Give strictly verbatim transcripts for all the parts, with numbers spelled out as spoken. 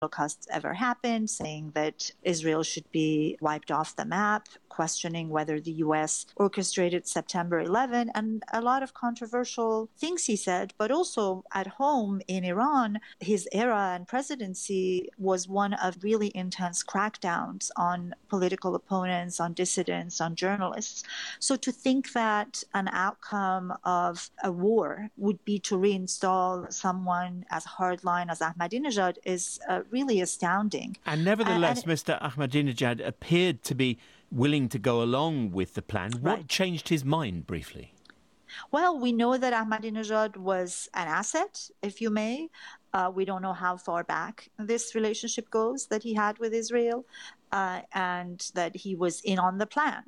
Holocaust ever happened, saying that Israel should be wiped off the map, questioning whether the U S orchestrated September eleventh, and a lot of controversial things he said. But also at home in Iran, his era and presidency was one of really intense crackdowns on political opponents, on dissidents, on journalists. So to think that an outcome of a war would be to reinstall someone as hardline as Ahmadinejad is uh, really astounding. And nevertheless, uh, and Mister Ahmadinejad appeared to be willing to go along with the plan. What right. changed his mind, briefly? Well, we know that Ahmadinejad was an asset, if you may. Uh, we don't know how far back this relationship goes that he had with Israel, uh, and that he was in on the plan.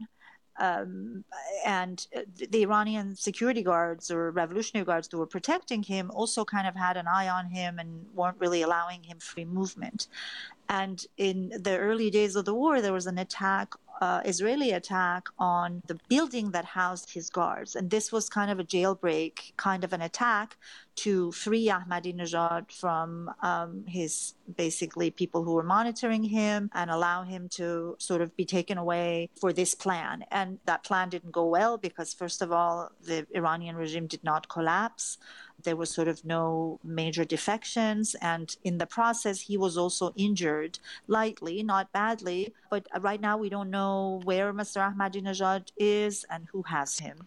Um, and the Iranian security guards or revolutionary guards that were protecting him also kind of had an eye on him and weren't really allowing him free movement. And in the early days of the war, there was an attack, uh, Israeli attack on the building that housed his guards. And this was kind of a jailbreak, kind of an attack to free Ahmadinejad from um, his basically people who were monitoring him and allow him to sort of be taken away for this plan. And that plan didn't go well because, first of all, the Iranian regime did not collapse. There was sort of no major defections. And in the process, he was also injured lightly, not badly. But right now, we don't know where Mister Ahmadinejad is and who has him.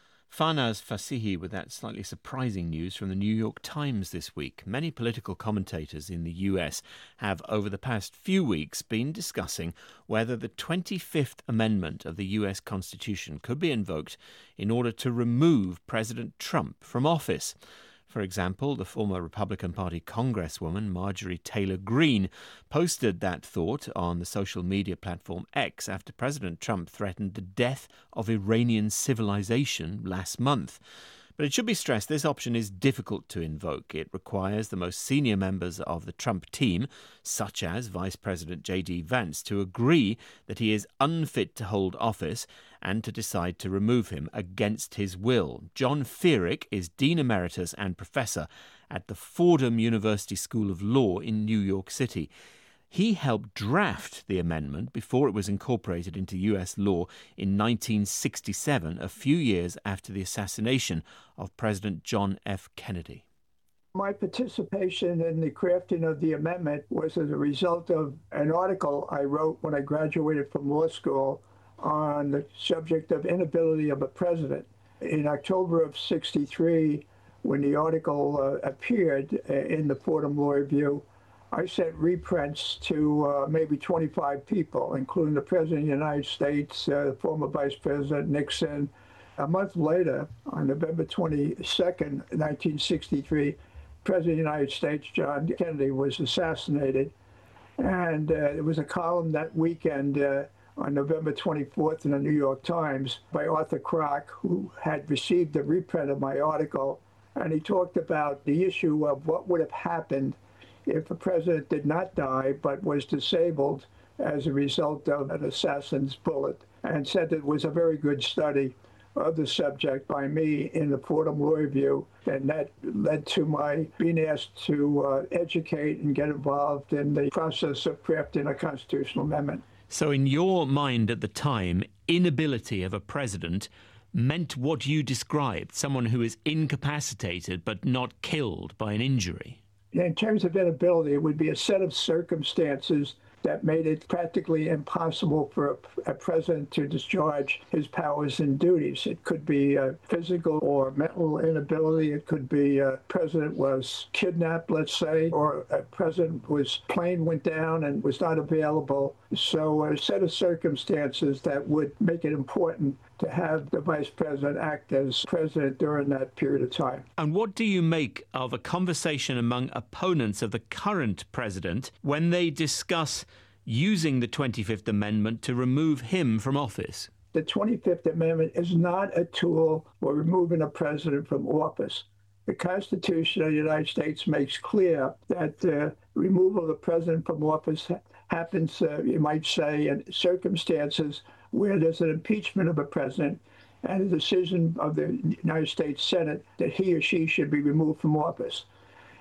Farnaz Fasihi with that slightly surprising news from the New York Times this week. Many political commentators in the U S have, over the past few weeks, been discussing whether the twenty-fifth Amendment of the U S Constitution could be invoked in order to remove President Trump from office. For example, the former Republican Party Congresswoman Marjorie Taylor Greene posted that thought on the social media platform X after President Trump threatened the death of Iranian civilization last month. But it should be stressed this option is difficult to invoke. It requires the most senior members of the Trump team, such as Vice President J D Vance, to agree that he is unfit to hold office and to decide to remove him against his will. John Feerick is Dean Emeritus and Professor at the Fordham University School of Law in New York City. He helped draft the amendment before it was incorporated into U S law in nineteen sixty-seven, a few years after the assassination of President John F. Kennedy. My participation in the crafting of the amendment was as a result of an article I wrote when I graduated from law school on the subject of inability of a president. In October of sixty-three, when the article uh, appeared in the Fordham Law Review, I sent reprints to uh, maybe twenty-five people, including the President of the United States, uh, the former Vice President Nixon. A month later, on November twenty-second, nineteen sixty-three, President of the United States, John Kennedy, was assassinated. And uh, there was a column that weekend uh, on November twenty-fourth in the New York Times by Arthur Kroc, who had received a reprint of my article. And he talked about the issue of what would have happened if a president did not die but was disabled as a result of an assassin's bullet, and said it was a very good study of the subject by me in the Fordham Law Review, and that led to my being asked to uh, educate and get involved in the process of crafting a constitutional amendment. So in your mind at the time, inability of a president meant what you described, someone who is incapacitated but not killed by an injury? In terms of inability, it would be a set of circumstances that made it practically impossible for a, a president to discharge his powers and duties. It could be a physical or mental inability. It could be a president was kidnapped, let's say, or a president was plane went down and was not available. So a set of circumstances that would make it important to have the vice president act as president during that period of time. And what do you make of a conversation among opponents of the current president when they discuss using the twenty-fifth Amendment to remove him from office? The twenty-fifth Amendment is not a tool for removing a president from office. The Constitution of the United States makes clear that the removal of the president from office happens, uh, you might say, in circumstances where there's an impeachment of a president and a decision of the United States Senate that he or she should be removed from office.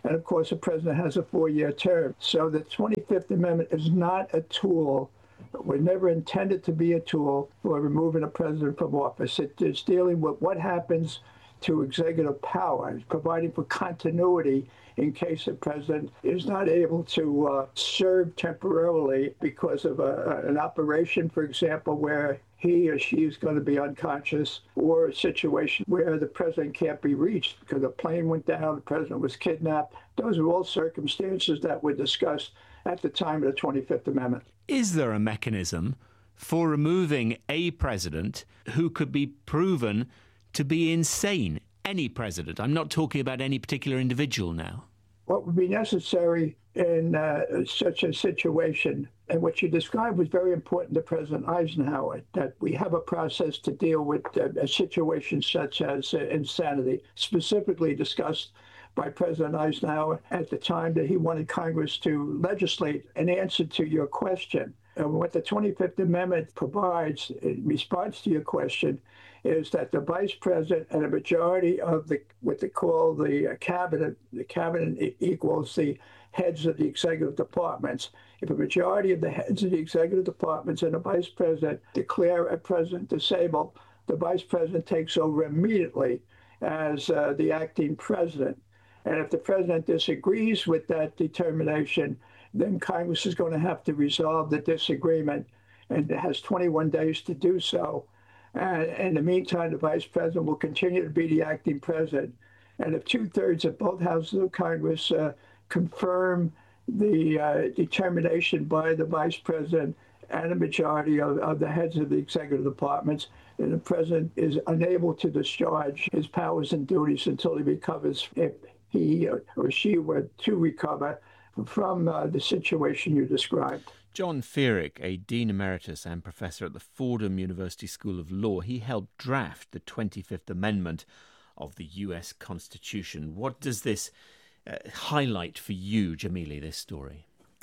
And of course, the president has a four-year term. So the twenty-fifth Amendment is not a tool. It was never intended to be a tool for removing a president from office. It is dealing with what happens to executive power. It's providing for continuity in case the president is not able to uh, serve temporarily because of a, an operation, for example, where he or she is going to be unconscious, or a situation where the president can't be reached because a plane went down, the president was kidnapped. Those are all circumstances that were discussed at the time of the twenty-fifth Amendment. Is there a mechanism for removing a president who could be proven to be insane? Any president. I'm not talking about any particular individual now. What would be necessary in uh, such a situation, and what you described was very important to President Eisenhower, that we have a process to deal with uh, a situation such as uh, insanity, specifically discussed by President Eisenhower at the time that he wanted Congress to legislate an answer to your question. And what the twenty-fifth Amendment provides in response to your question is that the vice president and a majority of the what they call the cabinet, the cabinet equals the heads of the executive departments. If a majority of the heads of the executive departments and the vice president declare a president disabled, the vice president takes over immediately as uh, the acting president. And if the president disagrees with that determination, then Congress is going to have to resolve the disagreement, and it has twenty-one days to do so. And in the meantime, the vice president will continue to be the acting president. And if two-thirds of both houses of Congress uh, confirm the uh, determination by the vice president and a majority of, of the heads of the executive departments, then the president is unable to discharge his powers and duties until he recovers, if he or she were to recover from uh, the situation you described. John Feerick, a Dean Emeritus and Professor at the Fordham University School of Law, he helped draft the twenty-fifth Amendment of the U S Constitution. What does this uh, highlight for you, Jamili, this story?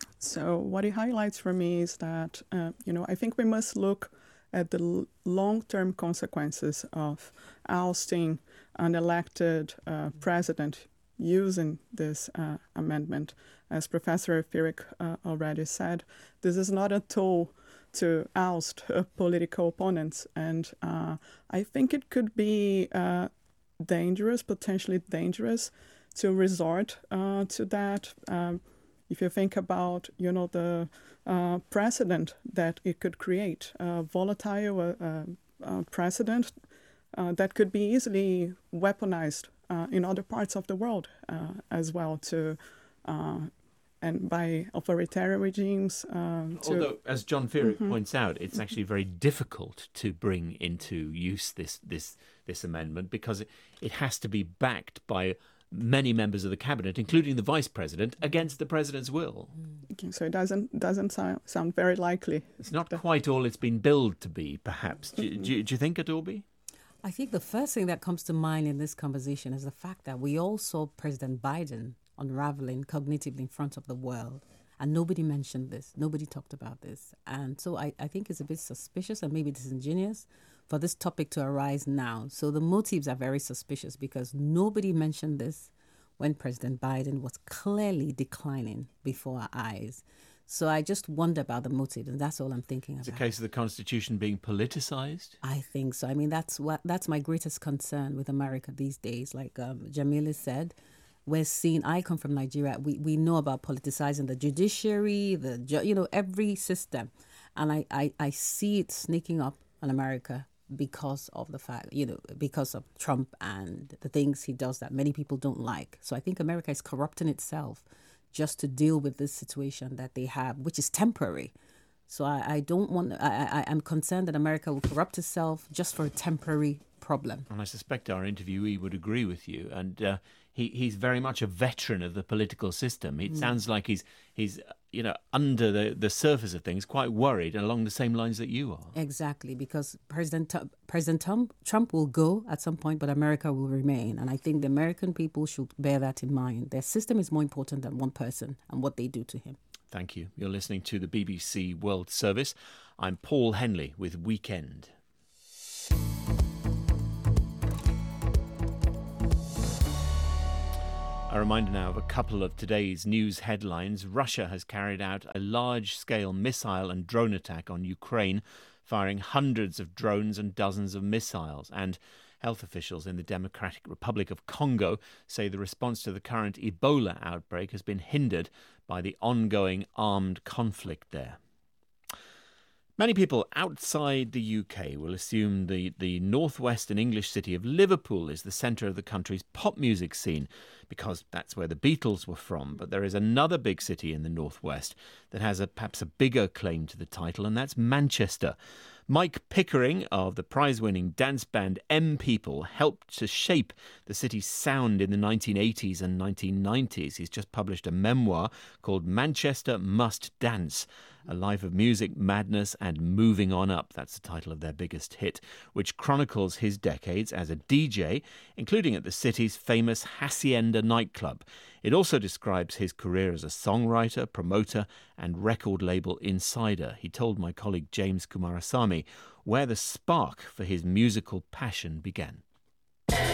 So what it highlights for me is that, uh, you know, I think we must look at the l- long-term consequences of ousting an elected uh, president using this uh, amendment. As Professor Feerick uh, already said, this is not a tool to oust uh, political opponents. And uh, I think it could be uh, dangerous, potentially dangerous, to resort uh, to that. Um, if you think about, you know, the uh, precedent that it could create, a volatile uh, uh, precedent uh, that could be easily weaponized Uh, in other parts of the world uh, as well, to uh, and by authoritarian regimes. Um, to Although, as John Feerick mm-hmm. points out, it's actually very difficult to bring into use this this this amendment because it, it has to be backed by many members of the cabinet, including the vice president, against the president's will. Okay, so it doesn't doesn't sound, sound very likely. It's not quite all it's been billed to be, perhaps. Do, mm-hmm. do, do you think, Adorby? I think the first thing that comes to mind in this conversation is the fact that we all saw President Biden unraveling cognitively in front of the world. And nobody mentioned this. Nobody talked about this. And so I, I think it's a bit suspicious and maybe disingenuous for this topic to arise now. So the motives are very suspicious because nobody mentioned this when President Biden was clearly declining before our eyes. So I just wonder about the motive, and that's all I'm thinking about. It's a case of the Constitution being politicized? I think so. I mean, that's what that's my greatest concern with America these days. Like um, Jamila said, we're seeing, I come from Nigeria, we, we know about politicizing the judiciary, the ju- you know, every system. And I, I, I see it sneaking up on America because of the fact, you know, because of Trump and the things he does that many people don't like. So I think America is corrupting itself just to deal with this situation that they have, which is temporary. So I, I don't want, I, I, I'm concerned that America will corrupt itself just for a temporary problem. And I suspect our interviewee would agree with you. And uh, he, he's very much a veteran of the political system. It mm. sounds like he's, he's you know, under the, the surface of things, quite worried along the same lines that you are. Exactly, because President T- President Trump, Trump will go at some point, but America will remain. And I think the American people should bear that in mind. Their system is more important than one person and what they do to him. Thank you. You're listening to the B B C World Service. I'm Paul Henley with Weekend. A reminder now of a couple of today's news headlines. Russia has carried out a large-scale missile and drone attack on Ukraine, firing hundreds of drones and dozens of missiles. And health officials in the Democratic Republic of Congo say the response to the current Ebola outbreak has been hindered by the ongoing armed conflict there. Many people outside the U K will assume the, the northwestern English city of Liverpool is the centre of the country's pop music scene, because that's where the Beatles were from. But there is another big city in the northwest that has a, perhaps a bigger claim to the title, and that's Manchester. Mike Pickering of the prize-winning dance band M People helped to shape the city's sound in the nineteen eighties and nineteen nineties. He's just published a memoir called Manchester Must Dance, A Life of Music, Madness and Moving On Up. That's the title of their biggest hit, which chronicles his decades as a D J, including at the city's famous Hacienda nightclub. It also describes his career as a songwriter, promoter and record label insider. He told my colleague James Kumarasamy where the spark for his musical passion began.